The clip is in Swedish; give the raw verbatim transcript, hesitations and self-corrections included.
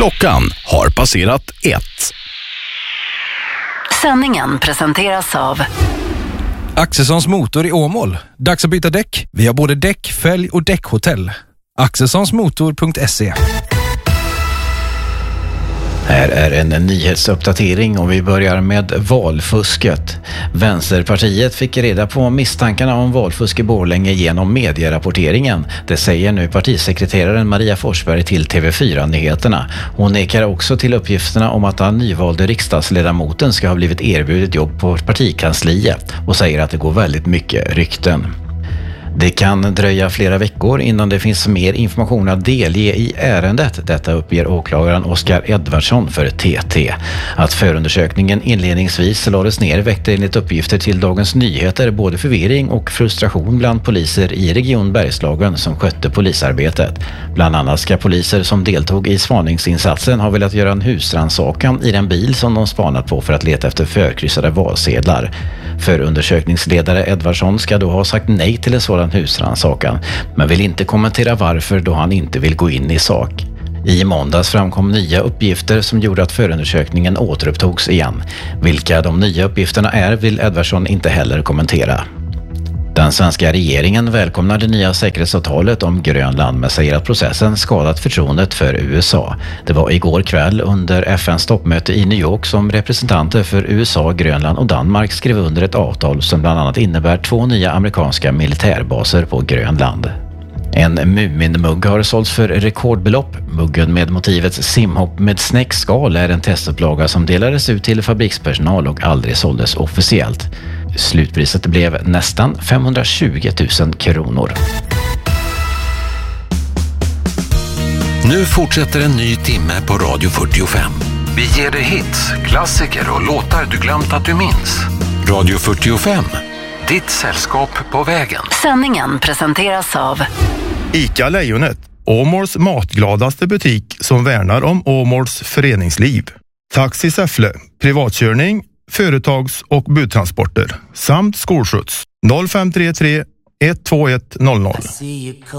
Klockan har passerat ett. Sändningen presenteras av Axelssons motor i Åmål. Dags att byta däck. Vi har både däck, fälg och däckhotell. axelssonsmotor punkt se. Här är en nyhetsuppdatering och vi börjar med valfusket. Vänsterpartiet fick reda på misstankarna om valfusk i Borlänge genom medierapporteringen. Det säger nu partisekreteraren Maria Forsberg till T V fyra-nyheterna. Hon nekar också till uppgifterna om att den nyvalde riksdagsledamoten ska ha blivit erbjudet jobb på partikansliet och säger att det går väldigt mycket rykten. Det kan dröja flera veckor innan det finns mer information att delge i ärendet. Detta uppger åklagaren Oskar Edvardsson för T T. Att förundersökningen inledningsvis lades ner väckte enligt uppgifter till Dagens Nyheter både förvirring och frustration bland poliser i Region Bergslagen som skötte polisarbetet. Bland annat ska poliser som deltog i spaningsinsatsen ha velat göra en husrannsakan i den bil som de spanat på för att leta efter förkryssade valsedlar. Förundersökningsledare Edvardsson ska då ha sagt nej till en sådan husrannsakan, men vill inte kommentera varför då han inte vill gå in i sak. I måndags framkom nya uppgifter som gjorde att förundersökningen återupptogs igen. Vilka de nya uppgifterna är vill Edvardsson inte heller kommentera. Den svenska regeringen välkomnar det nya säkerhetsavtalet om Grönland men säger att processen skadat förtroendet för U S A. Det var igår kväll under F N:s toppmöte i New York som representanter för U S A, Grönland och Danmark skrev under ett avtal som bland annat innebär två nya amerikanska militärbaser på Grönland. En Mumin-mugg har sålts för rekordbelopp. Muggen med motivet simhopp med snäckskal är en testupplaga som delades ut till fabrikspersonal och aldrig såldes officiellt. Slutpriset blev nästan femhundratjugo tusen kronor. Nu fortsätter en ny timme på Radio fyrtiofem. Vi ger dig hits, klassiker och låtar du glömt att du minns. Radio fyrtiofem, ditt sällskap på vägen. Sändningen presenteras av ICA Lejonet, Åmåls matgladaste butik som värnar om Åmåls föreningsliv. Taxi Säffle, privatkörning, företags- och budtransporter samt skolskjuts noll fem tre tre ett två ett noll noll.